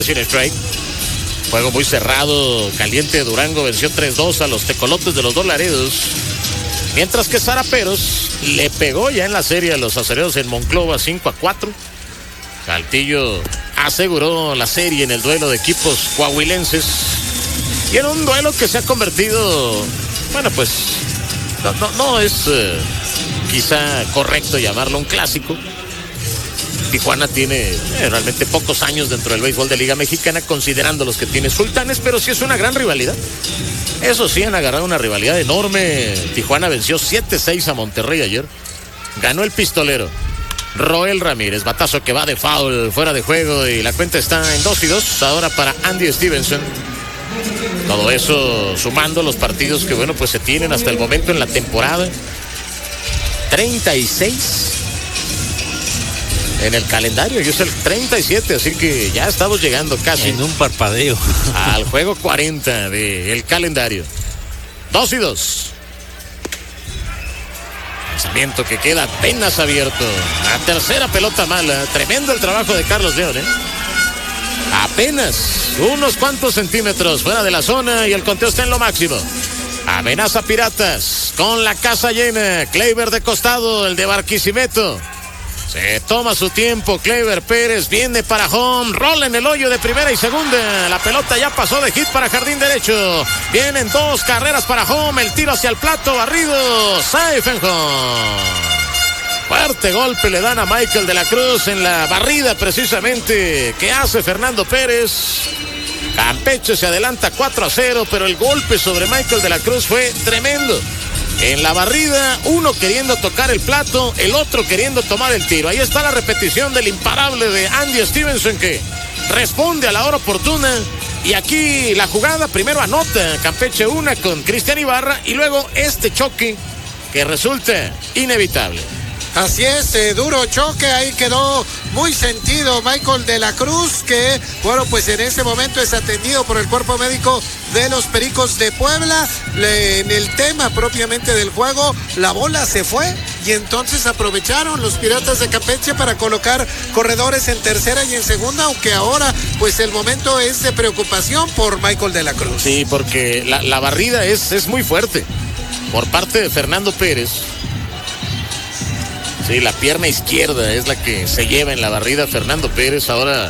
sin strike. Juego muy cerrado, caliente. Durango venció 3-2 a los Tecolotes de los Dos Laredos. Mientras que Zaraperos le pegó ya en la serie a los Acereros en Monclova 5-4. Saltillo aseguró la serie en el duelo de equipos coahuilenses. Y en un duelo que se ha convertido, bueno, pues no es quizá correcto llamarlo un clásico. Tijuana tiene realmente pocos años dentro del béisbol de Liga Mexicana, considerando los que tiene Sultanes, pero sí es una gran rivalidad. Eso sí, han agarrado una rivalidad enorme. Tijuana venció 7-6 a Monterrey ayer. Ganó el pistolero Roel Ramírez, batazo que va de foul, fuera de juego, y la cuenta está en 2-2 ahora para Andy Stevenson. Todo eso sumando los partidos que, bueno, pues se tienen hasta el momento en la temporada. 36 en el calendario, y es el 37, así que ya estamos llegando casi en un parpadeo al juego 40 del calendario. 2-2. Lanzamiento que queda apenas abierto. La tercera pelota mala. Tremendo el trabajo de Carlos León, Apenas unos cuantos centímetros fuera de la zona y el conteo está en lo máximo. Amenaza Piratas con la casa llena. Kleiber de costado, el de Barquisimeto. Se toma su tiempo. Kleiber Pérez viene para home. Rola en el hoyo de primera y segunda. La pelota ya pasó de hit para jardín derecho. Vienen 2 carreras para home. El tiro hacia el plato. Barrido. Safe en home. Fuerte golpe le dan a Michael de la Cruz en la barrida precisamente que hace Fernando Pérez. Campeche se adelanta 4-0, pero el golpe sobre Michael de la Cruz fue tremendo. En la barrida, uno queriendo tocar el plato, el otro queriendo tomar el tiro. Ahí está la repetición del imparable de Andy Stevenson, que responde a la hora oportuna. Y aquí la jugada, primero anota Campeche una con Cristian Ibarra, y luego este choque que resulta inevitable. Así es, duro choque, ahí quedó muy sentido Michael de la Cruz, que, bueno, pues en ese momento es atendido por el cuerpo médico de los Pericos de Puebla. En el tema propiamente del juego, la bola se fue y entonces aprovecharon los Piratas de Campeche para colocar corredores en tercera y en segunda, aunque ahora pues el momento es de preocupación por Michael de la Cruz. Sí, porque la barrida es muy fuerte por parte de Fernando Pérez. Sí, la pierna izquierda es la que se lleva en la barrida Fernando Pérez. Ahora,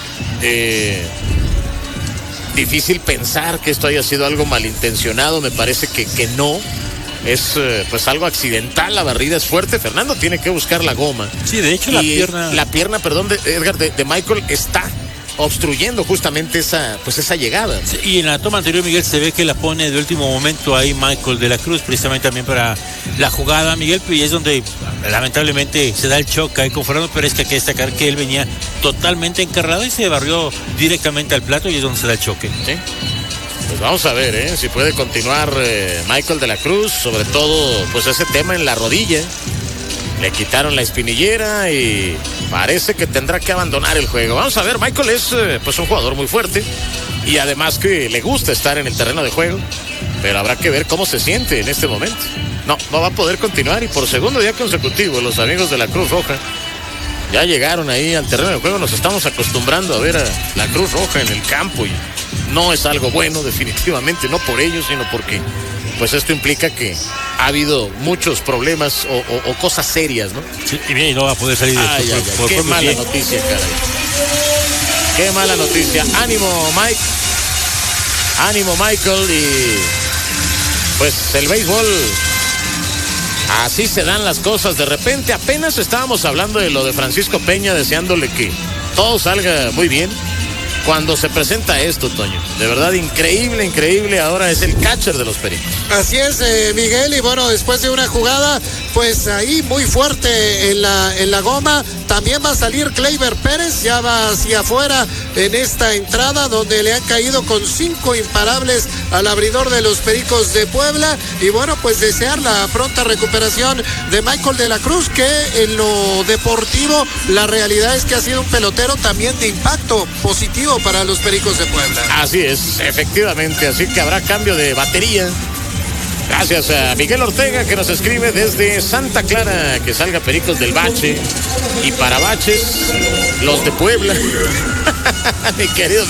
difícil pensar que esto haya sido algo malintencionado. Me parece que no. Es pues algo accidental. La barrida es fuerte. Fernando tiene que buscar la goma. Sí, de hecho la pierna, perdón, de Edgar, de Michael está obstruyendo justamente esa llegada. Sí, y en la toma anterior, Miguel, se ve que la pone de último momento ahí Michael de la Cruz, precisamente también para la jugada, Miguel, y es donde lamentablemente se da el choque ahí con Fernando Pérez, que hay que destacar que él venía totalmente encarrado y se barrió directamente al plato, y es donde se da el choque. Sí. Pues vamos a ver si puede continuar Michael de la Cruz, sobre todo pues ese tema en la rodilla. Le quitaron la espinillera y parece que tendrá que abandonar el juego. Vamos a ver, Michael es pues un jugador muy fuerte y además que le gusta estar en el terreno de juego, pero habrá que ver cómo se siente en este momento. No va a poder continuar, y por segundo día consecutivo los amigos de la Cruz Roja ya llegaron ahí al terreno de juego. Nos estamos acostumbrando a ver a la Cruz Roja en el campo y no es algo bueno, definitivamente, no por ellos, sino porque pues esto implica que ha habido muchos problemas o cosas serias, ¿no? Sí, y bien, y no va a poder salir de esto. Qué mala noticia, caray. Qué mala noticia. Ánimo, Mike. Ánimo, Michael. Y pues el béisbol, así se dan las cosas. De repente apenas estábamos hablando de lo de Francisco Peña, deseándole que todo salga muy bien, cuando se presenta esto, Toño. De verdad, increíble. Ahora es el catcher de los Pericos. Así es, Miguel, y bueno, después de una jugada pues ahí muy fuerte en la goma, también va a salir Kleiber Pérez, ya va hacia afuera en esta entrada, donde le han caído con 5 imparables al abridor de los Pericos de Puebla. Y bueno, pues desear la pronta recuperación de Michael de la Cruz, que en lo deportivo la realidad es que ha sido un pelotero también de impacto positivo para los Pericos de Puebla. Así es, efectivamente, así que habrá cambio de batería. Gracias a Miguel Ortega, que nos escribe desde Santa Clara, que salga Pericos del Bache, y para Baches, los de Puebla. Mi querido